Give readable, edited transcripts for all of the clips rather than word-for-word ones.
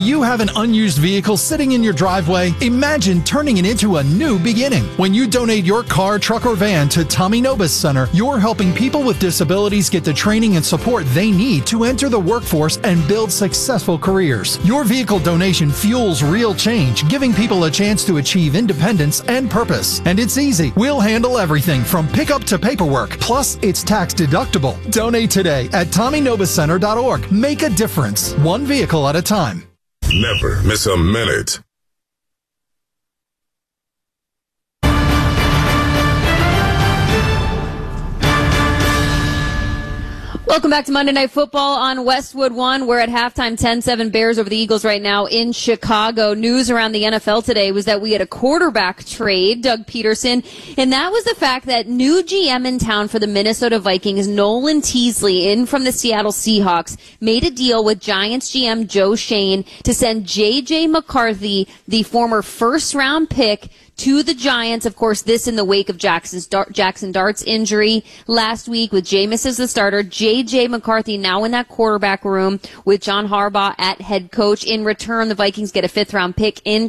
You have an unused vehicle sitting in your driveway? Imagine turning it into a new beginning. When you donate your car, truck, or van to Tommy Nobis Center, you're helping people with disabilities get the training and support they need to enter the workforce and build successful careers. Your vehicle donation fuels real change, giving people a chance to achieve independence and purpose. And it's easy. We'll handle everything from pickup to paperwork. Plus, it's tax deductible. Donate today at TommyNobisCenter.org. Make a difference, one vehicle at a time. Never miss a minute. Welcome back to Monday Night Football on Westwood One. We're at halftime 10-7 Bears over the Eagles right now in Chicago. News around the NFL today was that we had a quarterback trade, Doug Peterson, and that was the fact that new GM in town for the Minnesota Vikings, Nolan Teasley, in from the Seattle Seahawks, made a deal with Giants GM Joe Schoen to send J.J. McCarthy, the former first-round pick, to the Giants. Of course, this in the wake of Jackson Dart's injury last week with Jameis as the starter. J.J. McCarthy now in that quarterback room with John Harbaugh at head coach. In return, the Vikings get a 5th-round pick in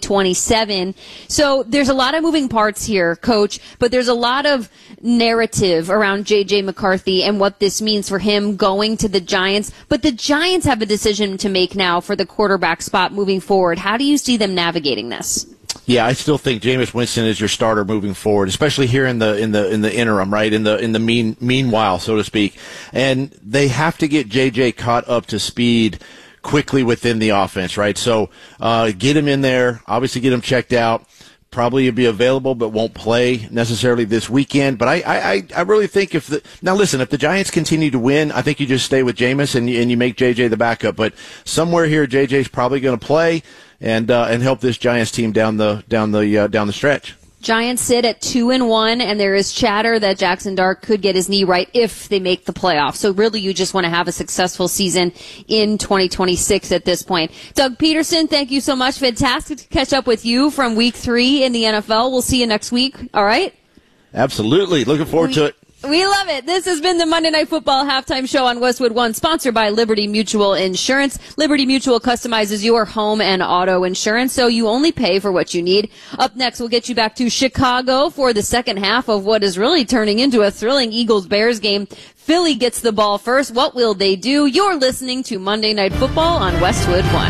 2027. So there's a lot of moving parts here, Coach, but there's a lot of narrative around J.J. McCarthy and what this means for him going to the Giants. But the Giants have a decision to make now for the quarterback spot moving forward. How do you see them navigating this? Yeah, I still think Jameis Winston is your starter moving forward, especially here in the interim, right? In the meanwhile, so to speak. And they have to get JJ caught up to speed quickly within the offense, right? So get him in there, obviously get him checked out. Probably he'll be available, but won't play necessarily this weekend. But I really think if the Giants continue to win, I think you just stay with Jameis and you make JJ the backup. But somewhere here, JJ's probably going to play and help this Giants team down the stretch. Giants sit at 2-1, and there is chatter that Jackson Dart could get his knee right if they make the playoffs. So really, you just want to have a successful season in 2026 at this point. Doug Peterson, thank you so much. Fantastic to catch up with you from Week 3 in the NFL. We'll see you next week. All right? Absolutely. Looking forward to it. We love it. This has been the Monday Night Football halftime show on Westwood One, sponsored by Liberty Mutual Insurance. Liberty Mutual customizes your home and auto insurance, so you only pay for what you need. Up next, we'll get you back to Chicago for the second half of what is really turning into a thrilling Eagles-Bears game. Philly gets the ball first. What will they do? You're listening to Monday Night Football on Westwood One.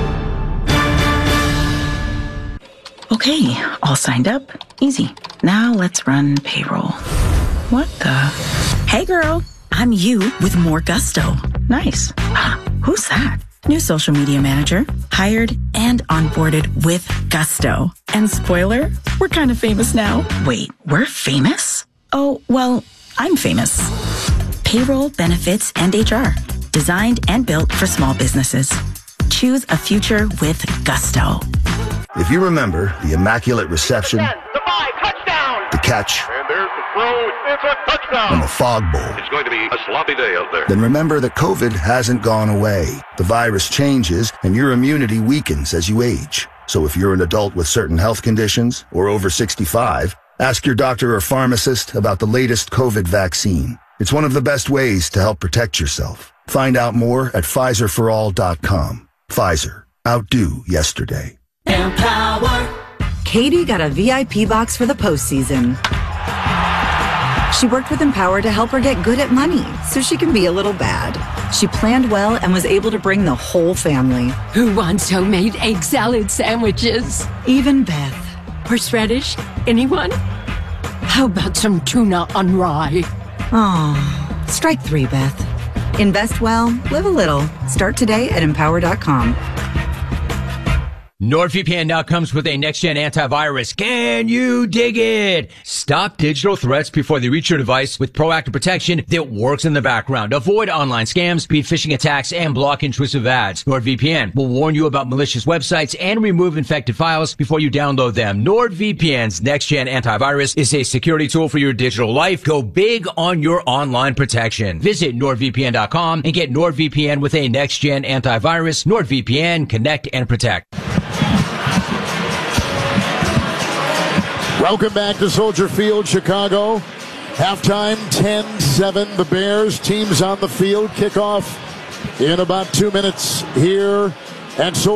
Okay, all signed up. Easy. Now let's run payroll. What the? Hey girl, I'm you with more gusto. Nice. Who's that? New social media manager, hired and onboarded with gusto. And spoiler, we're kind of famous now. Wait, we're famous? Oh, well, I'm famous. Payroll, benefits, and HR. Designed and built for small businesses. Choose a future with gusto. If you remember the immaculate reception, 10, the 5, touchdown! The catch, And there's the throw, it's a touchdown! and the fog bowl, It's going to be a sloppy day out there. then remember that COVID hasn't gone away. The virus changes and your immunity weakens as you age. So if you're an adult with certain health conditions or over 65, ask your doctor or pharmacist about the latest COVID vaccine. It's one of the best ways to help protect yourself. Find out more at PfizerForAll.com. Pfizer. Outdo yesterday. Empower. Katie got a VIP box for the postseason. She worked with Empower to help her get good at money so she can be a little bad. She planned well and was able to bring the whole family. Who wants homemade egg salad sandwiches? Even Beth. Horseradish? Anyone? How about some tuna on rye? Oh, strike 3, Beth. Invest well, live a little. Start today at Empower.com. NordVPN now comes with a next-gen antivirus. Can you dig it? Stop digital threats before they reach your device with proactive protection that works in the background. Avoid online scams, beat phishing attacks, and block intrusive ads. NordVPN will warn you about malicious websites and remove infected files before you download them. NordVPN's next-gen antivirus is a security tool for your digital life. Go big on your online protection. Visit NordVPN.com and get NordVPN with a next-gen antivirus. NordVPN, connect and protect. Welcome back to Soldier Field, Chicago. Halftime, 10-7. The Bears teams on the field. Kickoff in about 2 minutes here And so